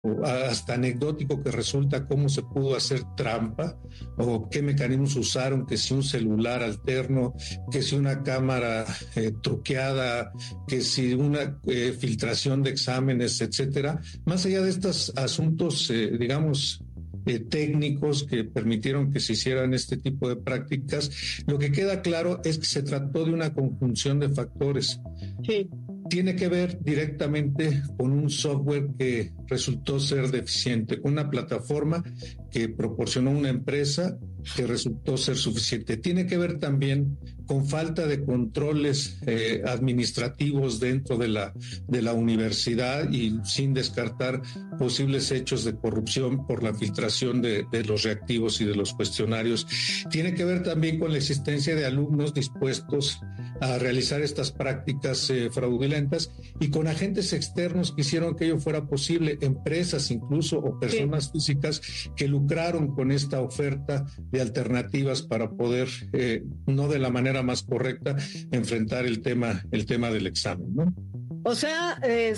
hasta anecdótico que resulta cómo se pudo hacer trampa o qué mecanismos usaron, que si un celular alterno, que si una cámara truqueada, que si una filtración de exámenes, etcétera. Más allá de estos asuntos, digamos, técnicos que permitieron que se hicieran este tipo de prácticas, lo que queda claro es que se trató de una conjunción de factores. Sí. Tiene que ver directamente con un software que resultó ser deficiente, con una plataforma que proporcionó una empresa que resultó ser suficiente. Tiene que ver también con falta de controles administrativos dentro de la universidad y sin descartar posibles hechos de corrupción por la filtración de los reactivos y de los cuestionarios. Tiene que ver también con la existencia de alumnos dispuestos a realizar estas prácticas fraudulentas y con agentes externos que hicieron que ello fuera posible, empresas incluso o personas físicas que lucraron con esta oferta de alternativas para poder, no de la manera más correcta, enfrentar el tema del examen, ¿no? O sea,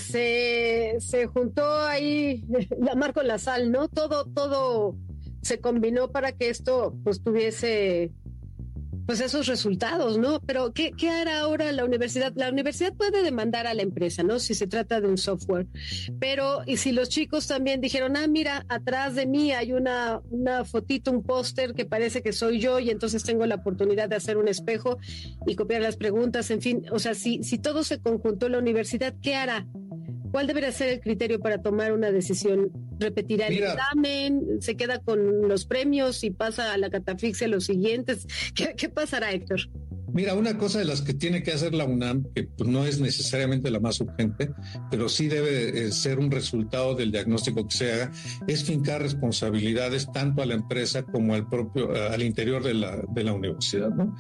se juntó ahí la mar con la sal, ¿no? Todo se combinó para que esto pues tuviese pues esos resultados, ¿no? Pero ¿qué hará ahora la universidad? La universidad puede demandar a la empresa, ¿no? Si se trata de un software. Pero, y si los chicos también dijeron, mira, atrás de mí hay una fotito, un póster que parece que soy yo y entonces tengo la oportunidad de hacer un espejo y copiar las preguntas, en fin, o sea, si todo se conjuntó en la universidad, ¿qué hará? ¿Cuál debería ser el criterio para tomar una decisión? ¿Repetirá el examen? ¿Se queda con los premios y pasa a la catafixia los siguientes? ¿Qué pasará, Héctor? Mira, una cosa de las que tiene que hacer la UNAM, que pues, no es necesariamente la más urgente, pero sí debe ser un resultado del diagnóstico que se haga, es fincar responsabilidades tanto a la empresa como al interior de la universidad, ¿no?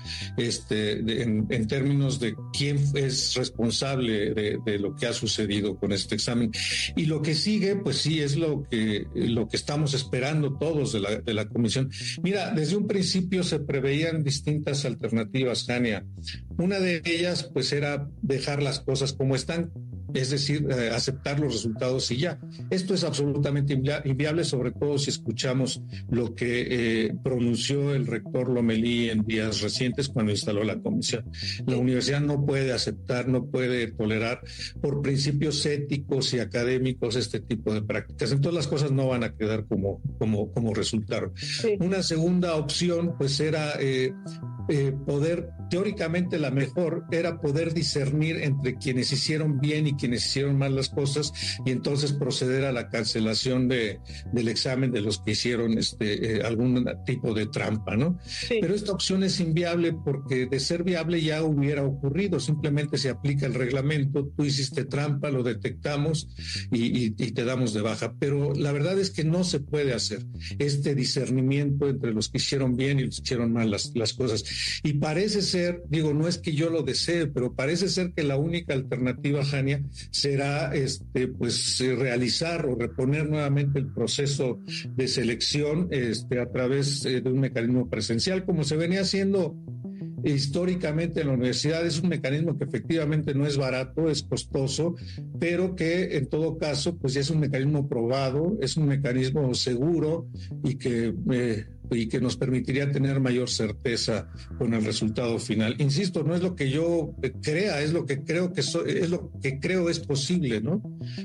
En términos de quién es responsable de lo que ha sucedido con este examen. Y lo que sigue, pues sí, es lo que estamos esperando todos de la comisión. Mira, desde un principio se preveían distintas alternativas, Jania. Una de ellas, pues, era dejar las cosas como están, es decir, aceptar los resultados y ya. Esto es absolutamente inviable, sobre todo si escuchamos lo que pronunció el rector Lomelí en días recientes cuando instaló la comisión. La universidad no puede aceptar, no puede tolerar por principios éticos y académicos este tipo de prácticas. Entonces las cosas no van a quedar como resultaron. Sí. Una segunda opción, pues, era poder, teóricamente la mejor era poder discernir entre quienes hicieron bien y quienes hicieron mal las cosas y entonces proceder a la cancelación del examen de los que hicieron algún tipo de trampa, ¿no? Sí. Pero esta opción es inviable porque de ser viable ya hubiera ocurrido, simplemente se aplica el reglamento, tú hiciste trampa, lo detectamos y te damos de baja, pero la verdad es que no se puede hacer este discernimiento entre los que hicieron bien y los que hicieron mal las cosas. Y parece ser, digo, no es que yo lo desee, pero parece ser que la única alternativa, Jania, será pues realizar o reponer nuevamente el proceso de selección a través de un mecanismo presencial, como se venía haciendo históricamente en la universidad. Es un mecanismo que efectivamente no es barato, es costoso, pero que en todo caso pues ya es un mecanismo probado, es un mecanismo seguro y que nos permitiría tener mayor certeza con el resultado final. Insisto, no es lo que yo crea, es lo que creo es posible, ¿no?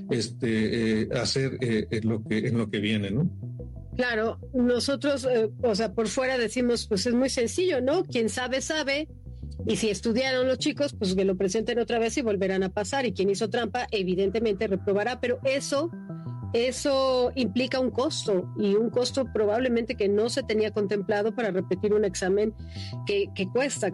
Hacer en lo que viene, ¿no? Claro, nosotros, o sea, por fuera decimos, pues es muy sencillo, ¿no? Quien sabe, sabe, y si estudiaron los chicos, pues que lo presenten otra vez y volverán a pasar, y quien hizo trampa, evidentemente reprobará, pero eso implica un costo, y un costo probablemente que no se tenía contemplado para repetir un examen que cuesta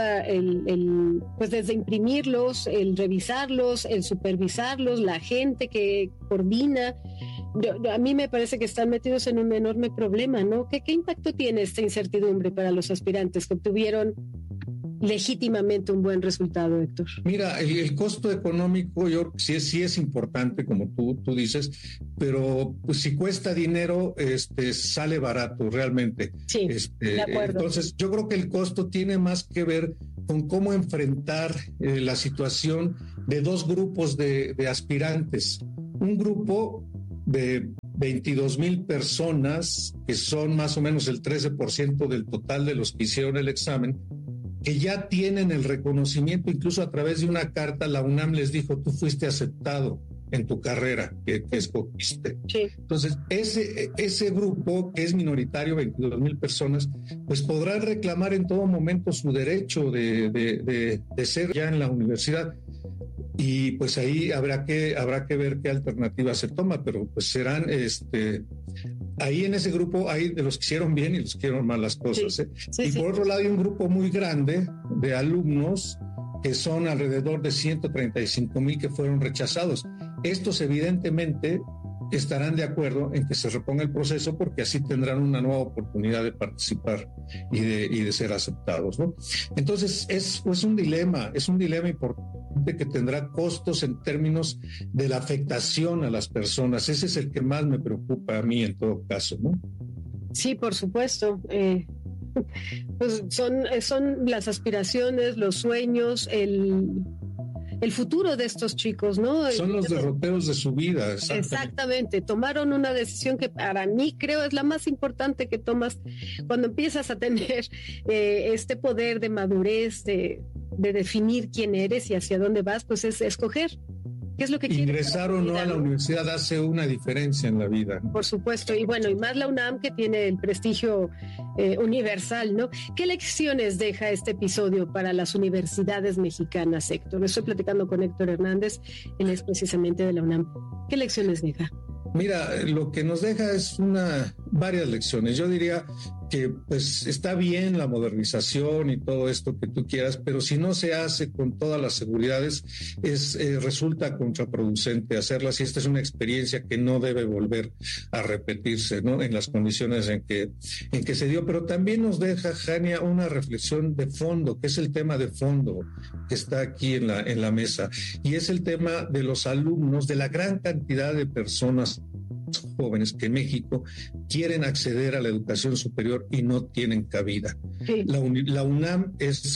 pues desde imprimirlos, el revisarlos, el supervisarlos, la gente que coordina. A mí me parece que están metidos en un enorme problema, ¿no? ¿Qué impacto tiene esta incertidumbre para los aspirantes que obtuvieron legítimamente un buen resultado, Héctor? Mira, el costo económico yo sí es importante, como tú dices, pero pues si cuesta dinero, sale barato realmente. Sí, de acuerdo. Entonces, yo creo que el costo tiene más que ver con cómo enfrentar la situación de dos grupos de aspirantes. Un grupo de 22,000 personas, que son más o menos el 13% del total de los que hicieron el examen, que ya tienen el reconocimiento, incluso a través de una carta, la UNAM les dijo, tú fuiste aceptado en tu carrera que escogiste. Sí. Entonces, ese grupo, que es minoritario, 22,000 personas, pues podrán reclamar en todo momento su derecho de ser ya en la universidad. Y pues ahí habrá que ver qué alternativa se toma, pero pues serán, ahí en ese grupo hay de los que hicieron bien y los que hicieron mal las cosas. Sí, sí, y por otro lado hay un grupo muy grande de alumnos que son alrededor de 135,000 que fueron rechazados. Estos evidentemente estarán de acuerdo en que se reponga el proceso, porque así tendrán una nueva oportunidad de participar y de ser aceptados, ¿no? Entonces es un dilema importante que tendrá costos en términos de la afectación a las personas. Ese es el que más me preocupa a mí en todo caso, ¿no? Sí, por supuesto. Pues son las aspiraciones, los sueños, el futuro de estos chicos, ¿no? Son los derroteros de su vida. Exactamente. Tomaron una decisión que para mí creo es la más importante que tomas cuando empiezas a tener este poder de madurez, de definir quién eres y hacia dónde vas, pues es escoger. ¿Qué es lo que quieres? Ingresar o no a la universidad hace una diferencia en la vida. Por supuesto, y bueno, y más la UNAM, que tiene el prestigio universal, ¿no? ¿Qué lecciones deja este episodio para las universidades mexicanas, Héctor? Estoy platicando con Héctor Hernández, él es precisamente de la UNAM. ¿Qué lecciones deja? Mira, lo que nos deja es varias lecciones. Yo diría que pues está bien la modernización y todo esto que tú quieras, pero si no se hace con todas las seguridades, resulta contraproducente hacerlas, y esta es una experiencia que no debe volver a repetirse, ¿no? En las condiciones en que se dio. Pero también nos deja, Jania, una reflexión de fondo, que es el tema de fondo que está aquí en la mesa, y es el tema de los alumnos, de la gran cantidad de personas jóvenes que en México quieren acceder a la educación superior y no tienen cabida. Sí. La UNAM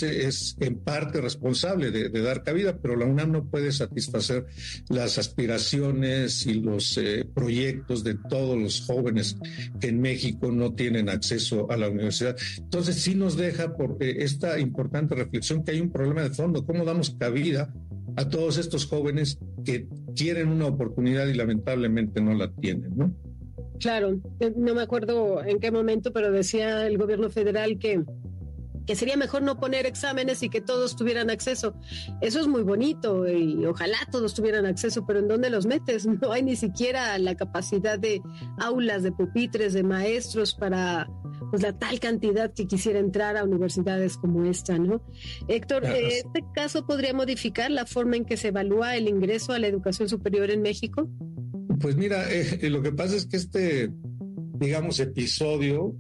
es en parte responsable de dar cabida, pero la UNAM no puede satisfacer las aspiraciones y los proyectos de todos los jóvenes que en México no tienen acceso a la universidad. Entonces sí nos deja por esta importante reflexión que hay un problema de fondo. ¿Cómo damos cabida a todos estos jóvenes que quieren una oportunidad y lamentablemente no la tienen, ¿no? Claro, no me acuerdo en qué momento, pero decía el gobierno federal que sería mejor no poner exámenes y que todos tuvieran acceso. Eso es muy bonito y ojalá todos tuvieran acceso, pero ¿en dónde los metes? No hay ni siquiera la capacidad de aulas, de pupitres, de maestros para pues la tal cantidad que quisiera entrar a universidades como esta, ¿no? Héctor, ¿este caso podría modificar la forma en que se evalúa el ingreso a la educación superior en México? Pues mira, lo que pasa es que digamos, episodio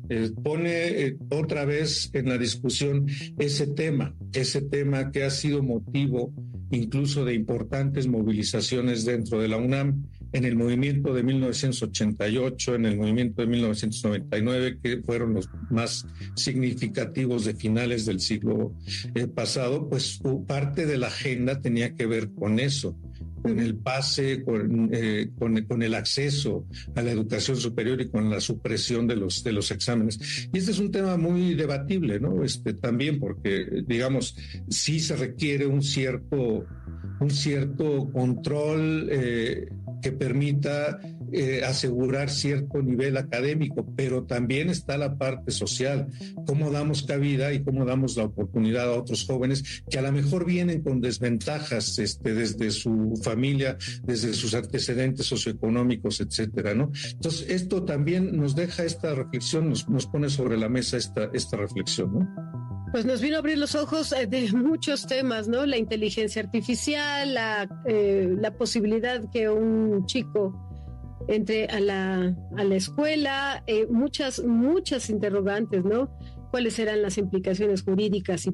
pone otra vez en la discusión ese tema que ha sido motivo incluso de importantes movilizaciones dentro de la UNAM, en el movimiento de 1988, en el movimiento de 1999, que fueron los más significativos de finales del siglo pasado, pues parte de la agenda tenía que ver con eso, con el pase, con el acceso a la educación superior y con la supresión de los exámenes. Y este es un tema muy debatible, ¿no? También porque, digamos, sí se requiere un cierto control que permita asegurar cierto nivel académico, pero también está la parte social, cómo damos cabida y cómo damos la oportunidad a otros jóvenes que a lo mejor vienen con desventajas desde su familia, desde sus antecedentes socioeconómicos, etcétera, ¿no? Entonces, esto también nos deja esta reflexión, nos pone sobre la mesa esta reflexión, ¿no? Pues nos vino a abrir los ojos de muchos temas, ¿no? La inteligencia artificial, la posibilidad que un chico entre a la escuela, muchas interrogantes, ¿no? ¿Cuáles serán las implicaciones jurídicas y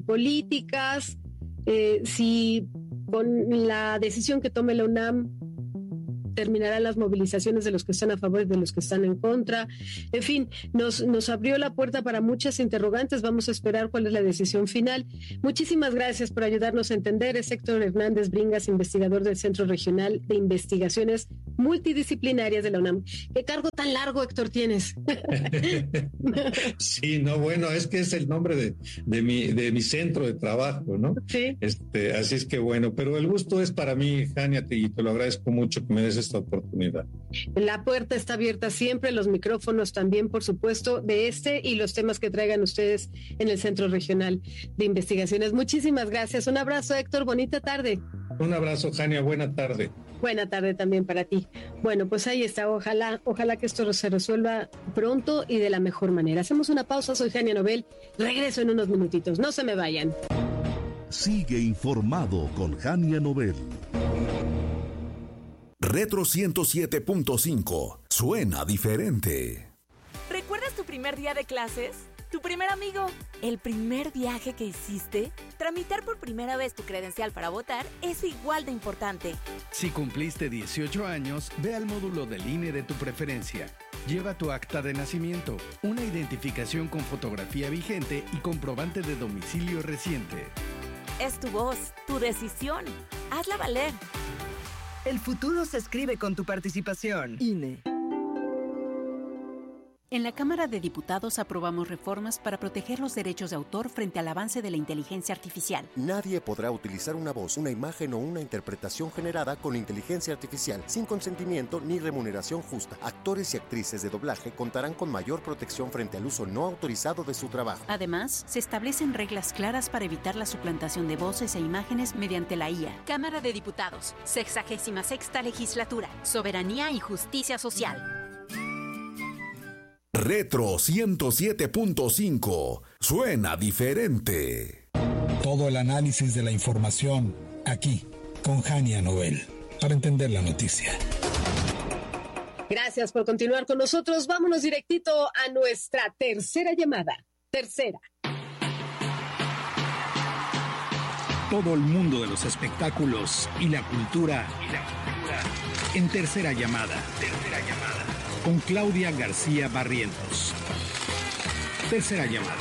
políticas? Si con la decisión que tome la UNAM determinarán las movilizaciones de los que están a favor y de los que están en contra. En fin, nos abrió la puerta para muchas interrogantes. Vamos a esperar cuál es la decisión final. Muchísimas gracias por ayudarnos a entender. Es Héctor Hernández Bringas, investigador del Centro Regional de Investigaciones Multidisciplinarias de la UNAM. ¿Qué cargo tan largo, Héctor, tienes? Sí, no, bueno, es que es el nombre de mi centro de trabajo, ¿no? Sí. Así es que bueno, pero el gusto es para mí, Jania, y te lo agradezco mucho que me des esta oportunidad. La puerta está abierta siempre, los micrófonos también, por supuesto, de este y los temas que traigan ustedes en el Centro Regional de Investigaciones. Muchísimas gracias. Un abrazo, Héctor. Bonita tarde. Un abrazo, Jania. Buena tarde. Buena tarde también para ti. Bueno, pues ahí está. Ojalá que esto se resuelva pronto y de la mejor manera. Hacemos una pausa. Soy Jania Nobel. Regreso en unos minutitos. No se me vayan. Sigue informado con Jania Nobel. Retro 107.5. Suena diferente. ¿Recuerdas tu primer día de clases? ¿Tu primer amigo? ¿El primer viaje que hiciste? Tramitar por primera vez tu credencial para votar es igual de importante. Si cumpliste 18 años, ve al módulo del INE de tu preferencia. Lleva tu acta de nacimiento, una identificación con fotografía vigente y comprobante de domicilio reciente. Es tu voz, tu decisión. Hazla valer. El futuro se escribe con tu participación. INE. En la Cámara de Diputados aprobamos reformas para proteger los derechos de autor frente al avance de la inteligencia artificial. Nadie podrá utilizar una voz, una imagen o una interpretación generada con inteligencia artificial sin consentimiento ni remuneración justa. Actores y actrices de doblaje contarán con mayor protección frente al uso no autorizado de su trabajo. Además, se establecen reglas claras para evitar la suplantación de voces e imágenes mediante la IA. Cámara de Diputados, 66ª Legislatura, Soberanía y Justicia Social. Retro 107.5. Suena diferente. Todo el análisis de la información aquí con Jania Nobel para entender la noticia. Gracias por continuar con nosotros. Vámonos directito a nuestra tercera llamada. Tercera. Todo el mundo de los espectáculos y la cultura. En tercera llamada. Con Claudia García Barrientos. Tercera llamada.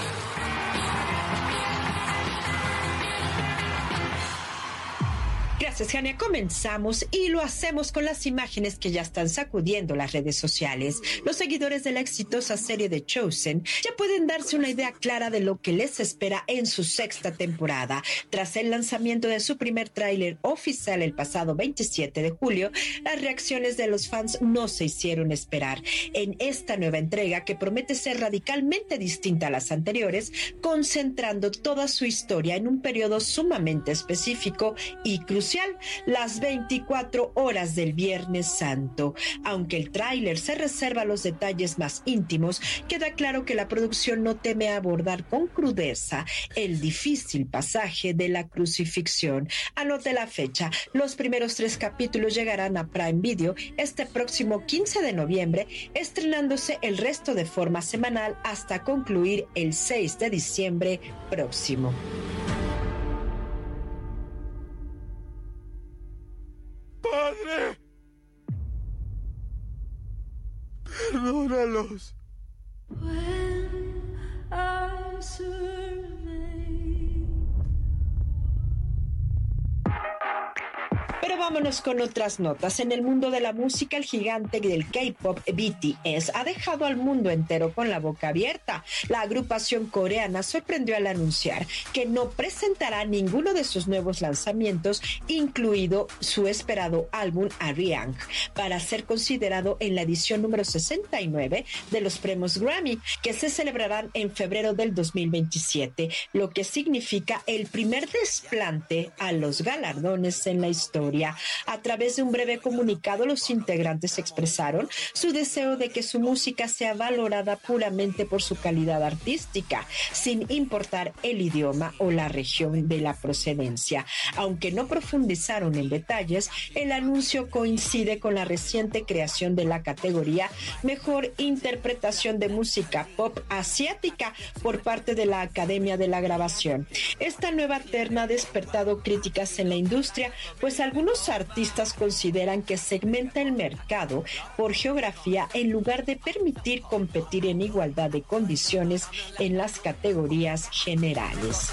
Gracias, Jania. Comenzamos y lo hacemos con las imágenes que ya están sacudiendo las redes sociales. Los seguidores de la exitosa serie The Chosen ya pueden darse una idea clara de lo que les espera en su sexta temporada. Tras el lanzamiento de su primer tráiler oficial el pasado 27 de julio, las reacciones de los fans no se hicieron esperar. En esta nueva entrega, que promete ser radicalmente distinta a las anteriores, concentrando toda su historia en un periodo sumamente específico y crucial, las 24 horas del Viernes Santo. Aunque el tráiler se reserva los detalles más íntimos, queda claro que la producción no teme abordar con crudeza el difícil pasaje de la crucifixión. Anote la fecha. Los primeros 3 capítulos llegarán a Prime Video este próximo 15 de noviembre, estrenándose el resto de forma semanal hasta concluir el 6 de diciembre próximo. ¡Padre! ¡Perdónalos! Pero vámonos con otras notas. En el mundo de la música, el gigante del K-pop BTS ha dejado al mundo entero con la boca abierta. La agrupación coreana sorprendió al anunciar que no presentará ninguno de sus nuevos lanzamientos, incluido su esperado álbum Arirang, para ser considerado en la edición número 69 de los premios Grammy, que se celebrarán en febrero del 2027, lo que significa el primer desplante a los galardones en la historia. A través de un breve comunicado, los integrantes expresaron su deseo de que su música sea valorada puramente por su calidad artística, sin importar el idioma o la región de la procedencia. Aunque no profundizaron en detalles, el anuncio coincide con la reciente creación de la categoría Mejor Interpretación de Música Pop Asiática por parte de la Academia de la Grabación. Esta nueva terna ha despertado críticas en la industria, pues algunos Algunos artistas consideran que segmenta el mercado por geografía en lugar de permitir competir en igualdad de condiciones en las categorías generales.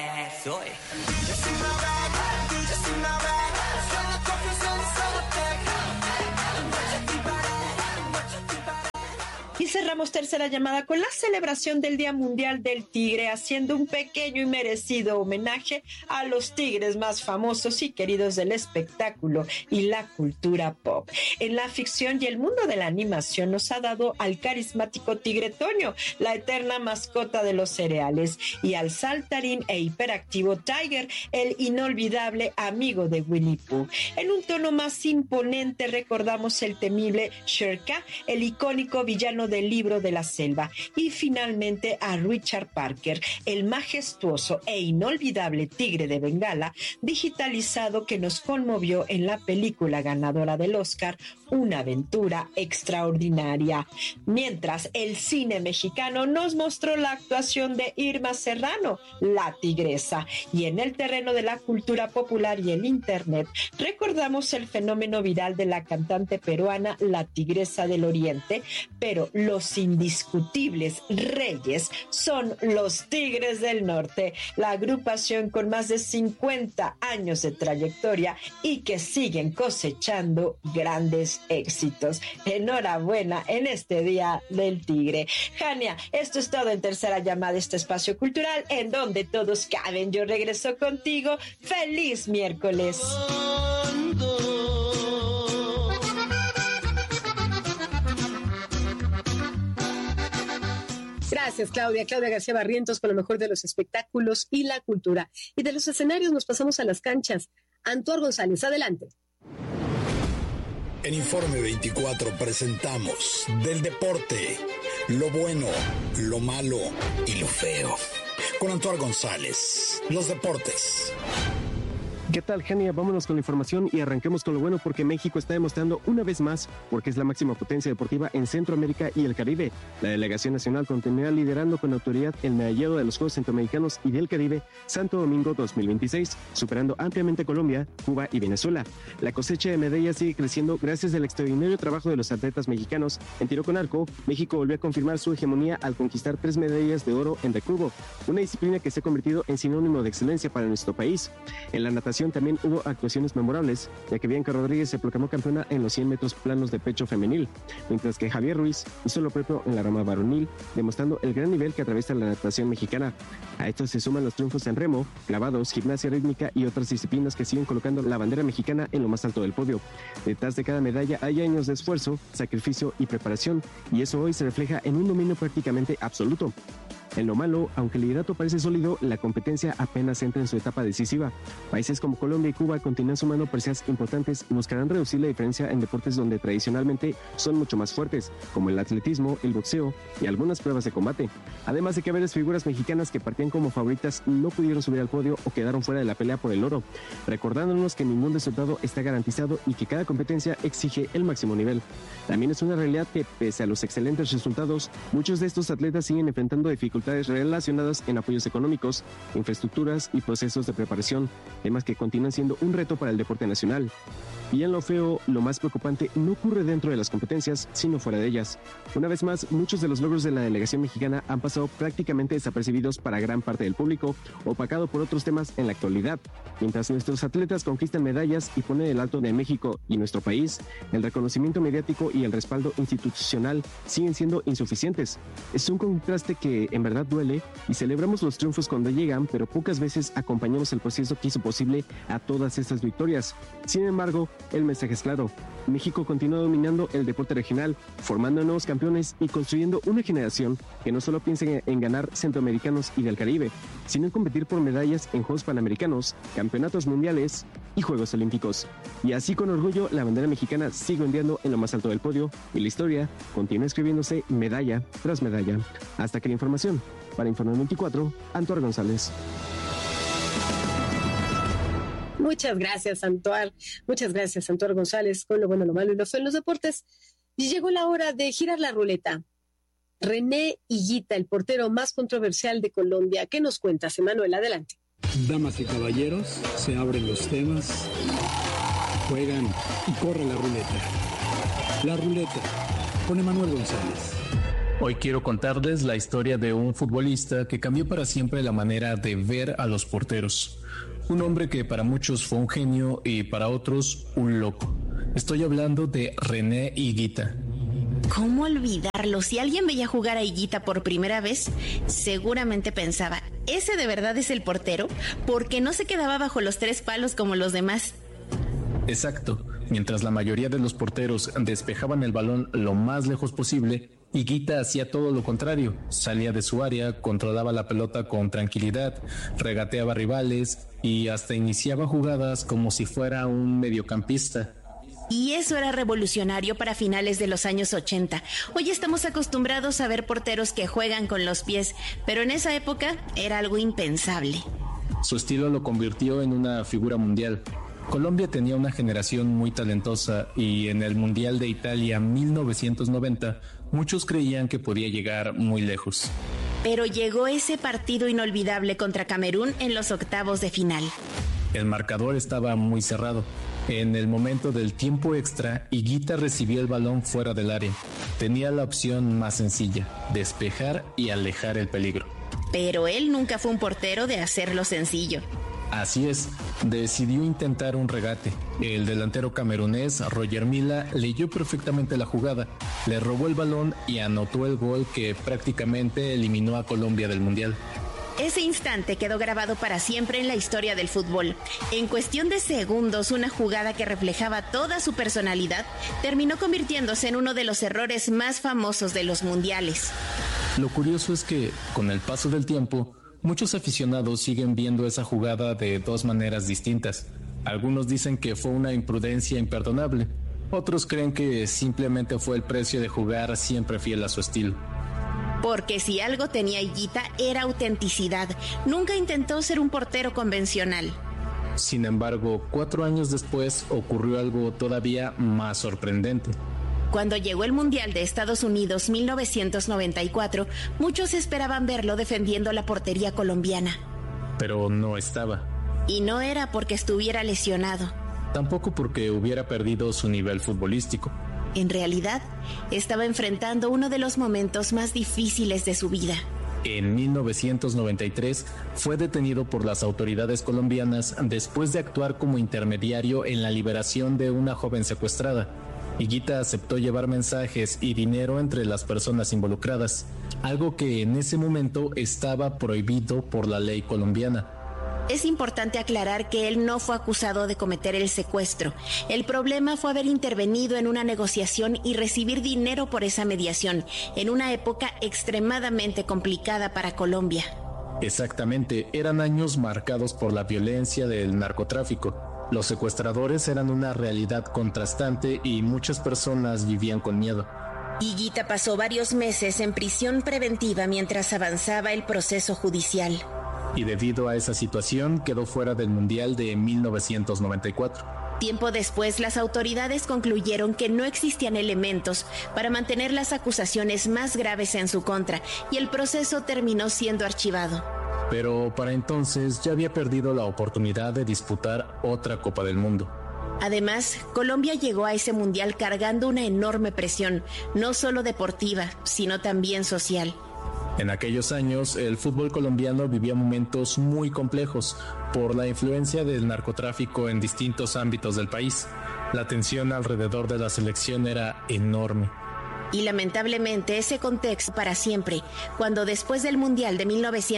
Y cerramos tercera llamada con la celebración del Día Mundial del Tigre, haciendo un pequeño y merecido homenaje a los tigres más famosos y queridos del espectáculo y la cultura pop. En la ficción y el mundo de la animación nos ha dado al carismático tigre Toño, la eterna mascota de los cereales, y al saltarín e hiperactivo Tiger, el inolvidable amigo de Winnie Pooh. En un tono más imponente recordamos el temible Shere Khan, el icónico villano del libro de la selva, y finalmente a Richard Parker, el majestuoso e inolvidable tigre de Bengala, digitalizado, que nos conmovió en la película ganadora del Oscar, Una aventura extraordinaria. Mientras el cine mexicano nos mostró la actuación de Irma Serrano, la tigresa, y en el terreno de la cultura popular y el internet recordamos el fenómeno viral de la cantante peruana La Tigresa del Oriente, pero los indiscutibles reyes son los Tigres del Norte, la agrupación con más de 50 años de trayectoria y que siguen cosechando grandes éxitos. Enhorabuena en este Día del Tigre. Jania, esto es todo en tercera llamada, este espacio cultural en donde todos caben. Yo regreso contigo. ¡Feliz miércoles! Gracias, Claudia. Claudia García Barrientos con lo mejor de los espectáculos y la cultura. Y de los escenarios nos pasamos a las canchas. Antuar González, adelante. En Informe 24 presentamos del deporte, lo bueno, lo malo y lo feo. Con Antuar González, los deportes. ¿Qué tal, Jania? Vámonos con la información y arranquemos con lo bueno, porque México está demostrando una vez más porque es la máxima potencia deportiva en Centroamérica y el Caribe. La delegación nacional continuará liderando con autoridad el medallero de los Juegos Centroamericanos y del Caribe Santo Domingo 2026, superando ampliamente Colombia, Cuba y Venezuela. La cosecha de medallas sigue creciendo gracias al extraordinario trabajo de los atletas mexicanos. En tiro con arco, México volvió a confirmar su hegemonía al conquistar 3 medallas de oro en recurvo, una disciplina que se ha convertido en sinónimo de excelencia para nuestro país. En la natación también hubo actuaciones memorables, ya que Bianca Rodríguez se proclamó campeona en los 100 metros planos de pecho femenil, mientras que Javier Ruiz hizo lo propio en la rama varonil, demostrando el gran nivel que atraviesa la natación mexicana. A esto se suman los triunfos en remo, clavados, gimnasia rítmica y otras disciplinas que siguen colocando la bandera mexicana en lo más alto del podio. Detrás de cada medalla hay años de esfuerzo, sacrificio y preparación, y eso hoy se refleja en un dominio prácticamente absoluto. En lo malo, aunque el liderato parece sólido, la competencia apenas entra en su etapa decisiva. Países como Colombia y Cuba continúan sumando presencias importantes y buscarán reducir la diferencia en deportes donde tradicionalmente son mucho más fuertes, como el atletismo, el boxeo y algunas pruebas de combate. Además de que varias figuras mexicanas que partían como favoritas no pudieron subir al podio o quedaron fuera de la pelea por el oro, recordándonos que ningún resultado está garantizado y que cada competencia exige el máximo nivel. También es una realidad que, pese a los excelentes resultados, muchos de estos atletas siguen enfrentando dificultades relacionadas en apoyos económicos, infraestructuras y procesos de preparación, temas que continúan siendo un reto para el deporte nacional. Y en lo feo, lo más preocupante no ocurre dentro de las competencias, sino fuera de ellas. Una vez más, muchos de los logros de la delegación mexicana han pasado prácticamente desapercibidos para gran parte del público, opacado por otros temas en la actualidad. Mientras nuestros atletas conquistan medallas y ponen el alto de México y nuestro país, el reconocimiento mediático y el respaldo institucional siguen siendo insuficientes. Es un contraste que en verdad duele, y celebramos los triunfos cuando llegan, pero pocas veces acompañamos el proceso que hizo posible a todas estas victorias. Sin embargo, el mensaje es claro: México continúa dominando el deporte regional, formando nuevos campeones y construyendo una generación que no solo piensa en ganar centroamericanos y del Caribe, sino en competir por medallas en Juegos Panamericanos, campeonatos mundiales y Juegos Olímpicos. Y así, con orgullo, la bandera mexicana sigue ondeando en lo más alto del podio y la historia continúa escribiéndose medalla tras medalla. Hasta que la información. Para Informe 24, Antuar González. Muchas gracias, Antuar. Muchas gracias, Antuar González, con lo bueno, lo malo y lo feo en los deportes. Y llegó la hora de girar la ruleta. René Higuita, el portero más controversial de Colombia. ¿Qué nos cuentas, Emanuel? Adelante. Damas y caballeros, se abren los temas juegan y corre la ruleta. La ruleta con Emanuel González. Hoy quiero contarles la historia de un futbolista que cambió para siempre la manera de ver a los porteros. Un hombre que para muchos fue un genio y para otros un loco. Estoy hablando de René Higuita. ¿Cómo olvidarlo? Si alguien veía jugar a Higuita por primera vez, seguramente pensaba, ¿ese de verdad es el portero? Porque no se quedaba bajo los 3 palos como los demás. Exacto. Mientras la mayoría de los porteros despejaban el balón lo más lejos posible, Higuita hacía todo lo contrario. Salía de su área, controlaba la pelota con tranquilidad, regateaba rivales y hasta iniciaba jugadas como si fuera un mediocampista. Y eso era revolucionario para finales de los años 80. Hoy estamos acostumbrados a ver porteros que juegan con los pies, pero en esa época era algo impensable. Su estilo lo convirtió en una figura mundial. Colombia tenía una generación muy talentosa y en el Mundial de Italia 1990 muchos creían que podía llegar muy lejos. Pero llegó ese partido inolvidable contra Camerún en los octavos de final. El marcador estaba muy cerrado. En el momento del tiempo extra, Higuita recibió el balón fuera del área. Tenía la opción más sencilla, despejar y alejar el peligro. Pero él nunca fue un portero de hacerlo sencillo. Así es, decidió intentar un regate. El delantero camerunés Roger Milla leyó perfectamente la jugada, le robó el balón y anotó el gol que prácticamente eliminó a Colombia del Mundial. Ese instante quedó grabado para siempre en la historia del fútbol. En cuestión de segundos, una jugada que reflejaba toda su personalidad terminó convirtiéndose en uno de los errores más famosos de los mundiales. Lo curioso es que, con el paso del tiempo, muchos aficionados siguen viendo esa jugada de 2 maneras distintas. Algunos dicen que fue una imprudencia imperdonable. Otros creen que simplemente fue el precio de jugar siempre fiel a su estilo. Porque si algo tenía Higuita era autenticidad. Nunca intentó ser un portero convencional. Sin embargo, 4 años después ocurrió algo todavía más sorprendente. Cuando llegó el Mundial de Estados Unidos 1994, muchos esperaban verlo defendiendo la portería colombiana. Pero no estaba. Y no era porque estuviera lesionado. Tampoco porque hubiera perdido su nivel futbolístico. En realidad, estaba enfrentando uno de los momentos más difíciles de su vida. En 1993 fue detenido por las autoridades colombianas después de actuar como intermediario en la liberación de una joven secuestrada. Higuita aceptó llevar mensajes y dinero entre las personas involucradas, algo que en ese momento estaba prohibido por la ley colombiana. Es importante aclarar que él no fue acusado de cometer el secuestro. El problema fue haber intervenido en una negociación y recibir dinero por esa mediación, en una época extremadamente complicada para Colombia. Exactamente, eran años marcados por la violencia del narcotráfico. Los secuestradores eran una realidad contrastante y muchas personas vivían con miedo. Higuita pasó varios meses en prisión preventiva mientras avanzaba el proceso judicial. Y debido a esa situación quedó fuera del Mundial de 1994. Tiempo después, las autoridades concluyeron que no existían elementos para mantener las acusaciones más graves en su contra y el proceso terminó siendo archivado. Pero para entonces ya había perdido la oportunidad de disputar otra Copa del Mundo. Además, Colombia llegó a ese mundial cargando una enorme presión, no solo deportiva, sino también social. En aquellos años, el fútbol colombiano vivía momentos muy complejos por la influencia del narcotráfico en distintos ámbitos del país. La tensión alrededor de la selección era enorme. Y lamentablemente ese contexto para siempre, cuando después del Mundial de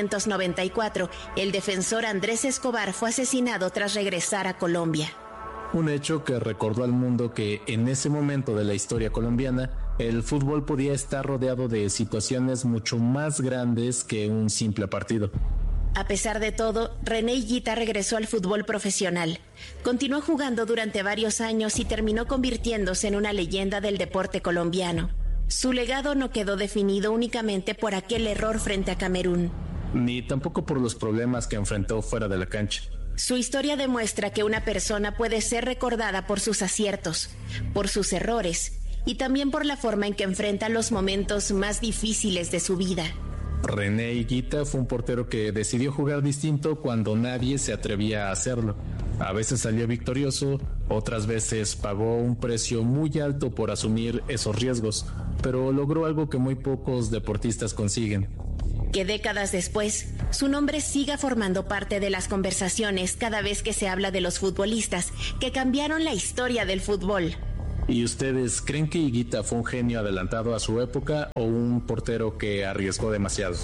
1994, el defensor Andrés Escobar fue asesinado tras regresar a Colombia. Un hecho que recordó al mundo que en ese momento de la historia colombiana, el fútbol podía estar rodeado de situaciones mucho más grandes que un simple partido. A pesar de todo, René Higuita regresó al fútbol profesional. Continuó jugando durante varios años y terminó convirtiéndose en una leyenda del deporte colombiano. Su legado no quedó definido únicamente por aquel error frente a Camerún. Ni tampoco por los problemas que enfrentó fuera de la cancha. Su historia demuestra que una persona puede ser recordada por sus aciertos, por sus errores y también por la forma en que enfrenta los momentos más difíciles de su vida. René Higuita fue un portero que decidió jugar distinto cuando nadie se atrevía a hacerlo. A veces salía victorioso, Otras veces pagó un precio muy alto por asumir esos riesgos, pero logró algo que muy pocos deportistas consiguen. Que décadas después, su nombre siga formando parte de las conversaciones cada vez que se habla de los futbolistas que cambiaron la historia del fútbol. ¿Y ustedes creen que Higuita fue un genio adelantado a su época o un portero que arriesgó demasiado?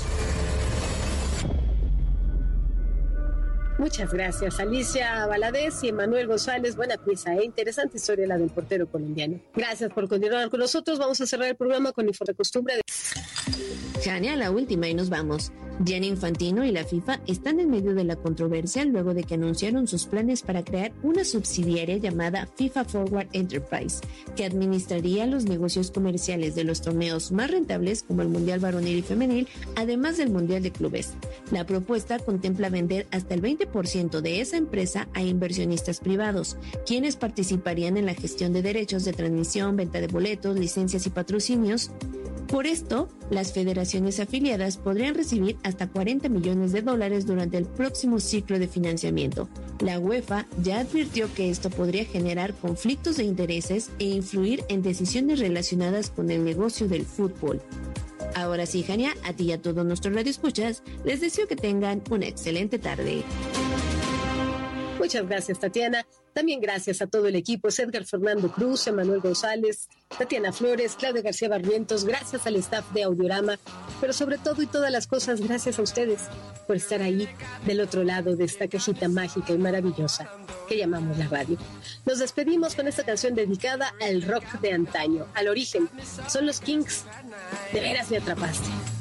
Muchas gracias, Alicia Valadez y Emanuel González. Buena pieza, interesante historia la del portero colombiano. Gracias por continuar con nosotros. Vamos a cerrar el programa con Info de Costumbre. Jania, la última y nos vamos. Gianni Infantino y la FIFA están en medio de la controversia luego de que anunciaron sus planes para crear una subsidiaria llamada FIFA Forward Enterprise, que administraría los negocios comerciales de los torneos más rentables como el Mundial Varonil y Femenil, además del Mundial de Clubes. La propuesta contempla vender hasta el 20% de esa empresa a inversionistas privados, quienes participarían en la gestión de derechos de transmisión, venta de boletos, licencias y patrocinios. Por esto, las federaciones afiliadas podrían recibir hasta $40 millones durante el próximo ciclo de financiamiento. La UEFA ya advirtió que esto podría generar conflictos de intereses e influir en decisiones relacionadas con el negocio del fútbol. Ahora sí, Jania, a ti y a todos nuestros radioescuchas, les deseo que tengan una excelente tarde. Muchas gracias, Tatiana. También gracias a todo el equipo, Edgar Fernando Cruz, Emanuel González, Tatiana Flores, Claudia García Barrientos, gracias al staff de Audiorama, pero sobre todo y todas las cosas, gracias a ustedes por estar ahí del otro lado de esta cajita mágica y maravillosa que llamamos la radio. Nos despedimos con esta canción dedicada al rock de antaño, al origen. Son los Kings. De veras me atrapaste.